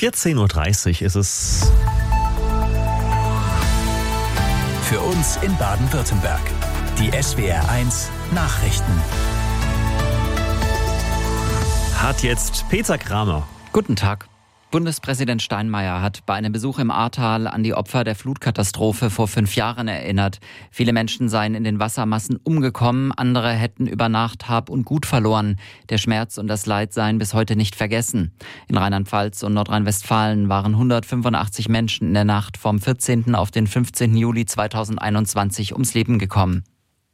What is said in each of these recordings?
14.30 Uhr ist es. Für uns in Baden-Württemberg. Die SWR1 Nachrichten. Hat jetzt Peter Kramer. Guten Tag. Bundespräsident Steinmeier hat bei einem Besuch im Ahrtal an die Opfer der Flutkatastrophe vor 5 Jahren erinnert. Viele Menschen seien in den Wassermassen umgekommen, andere hätten über Nacht Hab und Gut verloren. Der Schmerz und das Leid seien bis heute nicht vergessen. In Rheinland-Pfalz und Nordrhein-Westfalen waren 185 Menschen in der Nacht vom 14. auf den 15. Juli 2021 ums Leben gekommen.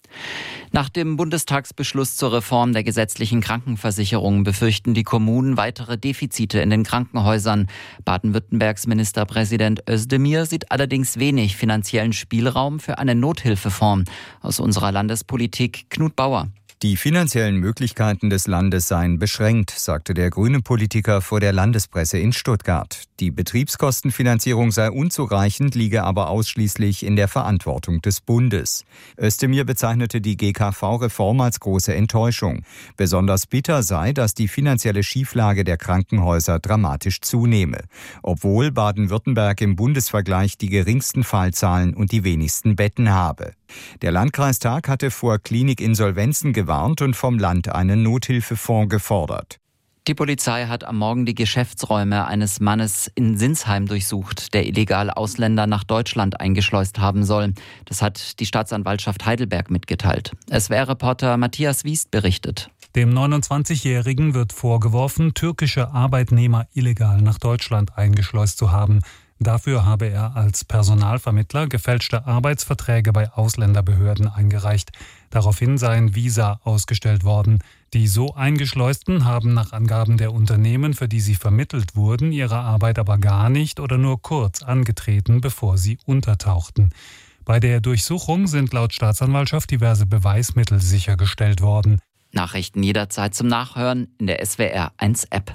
Nach dem Bundestagsbeschluss zur Reform der gesetzlichen Krankenversicherung befürchten die Kommunen weitere Defizite in den Krankenhäusern. Baden-Württembergs Ministerpräsident Özdemir sieht allerdings wenig finanziellen Spielraum für einen Nothilfefonds. Aus unserer Landespolitik Knut Bauer. Die finanziellen Möglichkeiten des Landes seien beschränkt, sagte der grüne Politiker vor der Landespresse in Stuttgart. Die Betriebskostenfinanzierung sei unzureichend, liege aber ausschließlich in der Verantwortung des Bundes. Özdemir bezeichnete die GKV-Reform als große Enttäuschung. Besonders bitter sei, dass die finanzielle Schieflage der Krankenhäuser dramatisch zunehme, obwohl Baden-Württemberg im Bundesvergleich die geringsten Fallzahlen und die wenigsten Betten habe. Der Landkreistag hatte vor Klinikinsolvenzen gewarnt und vom Land einen Nothilfefonds gefordert. Die Polizei hat am Morgen die Geschäftsräume eines Mannes in Sinsheim durchsucht, der illegal Ausländer nach Deutschland eingeschleust haben soll. Das hat die Staatsanwaltschaft Heidelberg mitgeteilt. SWR-Reporter Matthias Wiest berichtet. Dem 29-Jährigen wird vorgeworfen, türkische Arbeitnehmer illegal nach Deutschland eingeschleust zu haben. Dafür habe er als Personalvermittler gefälschte Arbeitsverträge bei Ausländerbehörden eingereicht. Daraufhin seien Visa ausgestellt worden. Die so Eingeschleusten haben nach Angaben der Unternehmen, für die sie vermittelt wurden, ihre Arbeit aber gar nicht oder nur kurz angetreten, bevor sie untertauchten. Bei der Durchsuchung sind laut Staatsanwaltschaft diverse Beweismittel sichergestellt worden. Nachrichten jederzeit zum Nachhören in der SWR1-App.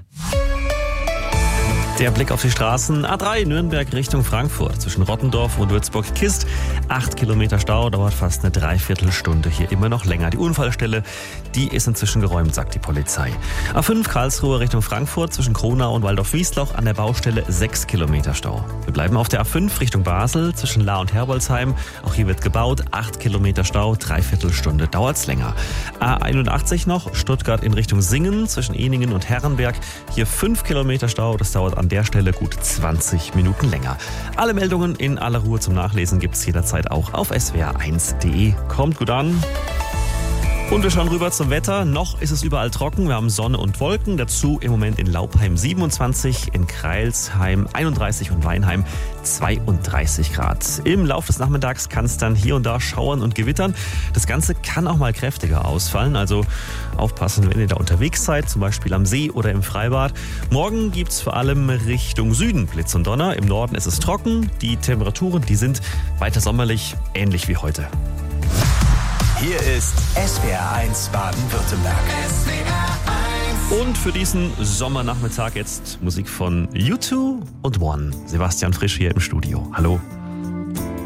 Der Blick auf die Straßen. A3 Nürnberg Richtung Frankfurt. Zwischen Rottendorf und Würzburg-Kist. 8 Kilometer Stau, dauert fast eine Dreiviertelstunde. Hier immer noch länger. Die Unfallstelle, die ist inzwischen geräumt, sagt die Polizei. A5 Karlsruhe Richtung Frankfurt. Zwischen Kronau und Waldorf-Wiesloch an der Baustelle 6 Kilometer Stau. Wir bleiben auf der A5 Richtung Basel. Zwischen Lahr und Herbolzheim. Auch hier wird gebaut. 8 Kilometer Stau, Dreiviertelstunde dauert's länger. A81 noch. Stuttgart in Richtung Singen. Zwischen Ehningen und Herrenberg. Hier 5 Kilometer Stau. Das dauert an der Stelle gut 20 Minuten länger. Alle Meldungen in aller Ruhe zum Nachlesen gibt's jederzeit auch auf swr1.de. Kommt gut an. Und wir schauen rüber zum Wetter. Noch ist es überall trocken. Wir haben Sonne und Wolken. Dazu im Moment in Laupheim 27, in Kreilsheim 31 und Weinheim 32 Grad. Im Laufe des Nachmittags kann es dann hier und da schauern und gewittern. Das Ganze kann auch mal kräftiger ausfallen. Also aufpassen, wenn ihr da unterwegs seid, zum Beispiel am See oder im Freibad. Morgen gibt es vor allem Richtung Süden Blitz und Donner. Im Norden ist es trocken. Die Temperaturen, die sind weiter sommerlich, ähnlich wie heute. Hier ist SWR1 Baden-Württemberg. Und für diesen Sommernachmittag jetzt Musik von U2 und One. Sebastian Frisch hier im Studio. Hallo.